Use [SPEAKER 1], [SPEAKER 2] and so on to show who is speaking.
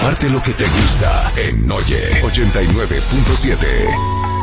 [SPEAKER 1] Comparte lo que te gusta en Oye 89.7.